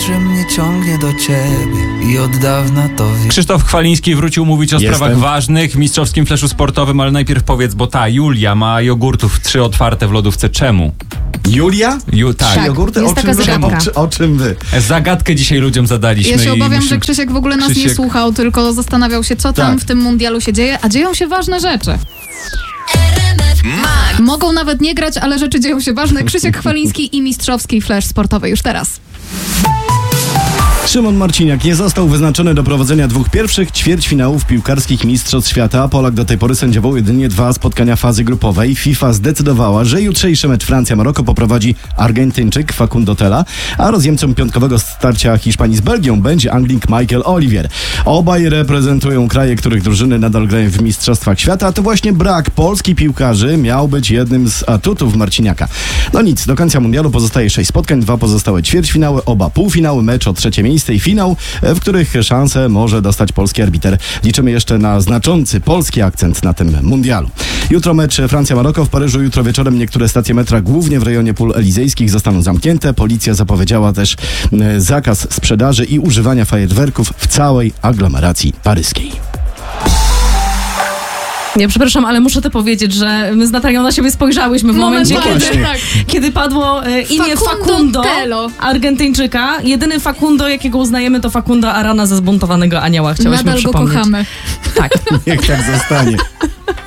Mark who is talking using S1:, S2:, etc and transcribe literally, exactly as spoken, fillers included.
S1: że mnie ciągnie do ciebie i od dawna to wiem.
S2: Krzysztof Chwaliński wrócił mówić o
S3: Jestem.
S2: sprawach ważnych w mistrzowskim fleszu sportowym, ale najpierw powiedz, bo ta Julia ma jogurtów trzy otwarte w lodówce. Czemu?
S3: Julia?
S2: Ju, tak.
S4: Tak.
S3: Jogurty?
S4: jest
S3: O czym,
S4: taka
S3: wy,
S4: zagadka.
S3: o, czy- o czym wy?
S2: Zagadkę dzisiaj ludziom zadaliśmy.
S5: Ja się
S2: i
S5: obawiam,
S2: musimy-
S5: że Krzysiek w ogóle nas
S2: Krzysiek...
S5: nie słuchał, tylko zastanawiał się, co tam
S3: Tak.
S5: w tym mundialu się dzieje, a dzieją się ważne rzeczy. Mogą nawet nie grać, ale rzeczy dzieją się ważne. Krzysiek Chwaliński i mistrzowski flash sportowy już teraz.
S3: Szymon Marciniak nie został wyznaczony do prowadzenia dwóch pierwszych ćwierćfinałów piłkarskich Mistrzostw Świata. Polak do tej pory sędziował jedynie dwa spotkania fazy grupowej. FIFA zdecydowała, że jutrzejszy mecz Francja-Maroko poprowadzi Argentyńczyk Facundo Tella, a rozjemcą piątkowego starcia Hiszpanii z Belgią będzie Anglik Michael Olivier. Obaj reprezentują kraje, których drużyny nadal grają w Mistrzostwach Świata, a to właśnie brak polskich piłkarzy miał być jednym z atutów Marciniaka. No nic, do końca mundialu pozostaje sześć spotkań, dwa pozostałe ćwierćfinały, oba półfinały, mecz o trzecie miejsce i finał, w których szansę może dostać polski arbiter. Liczymy jeszcze na znaczący polski akcent na tym mundialu. Jutro mecz Francja-Maroko w Paryżu. Jutro wieczorem niektóre stacje metra, głównie w rejonie pól elizejskich, zostaną zamknięte. Policja zapowiedziała też e, zakaz sprzedaży i używania fajerwerków w całej aglomeracji paryskiej.
S4: Nie, przepraszam, ale muszę to powiedzieć, że my z Natalią na siebie spojrzałyśmy w
S5: Moment,
S4: momencie,
S5: właśnie,
S4: kiedy,
S5: tak.
S4: kiedy padło e, imię
S5: Facundo
S4: Facundo,
S5: Tello.
S4: Argentyńczyka. Jedyny Facundo, jakiego uznajemy, to Facundo Arana ze Zbuntowanego Anioła. Chciałyśmy
S5: Nadal go
S4: przypomnieć.
S5: kochamy.
S4: Tak.
S3: Niech tak zostanie.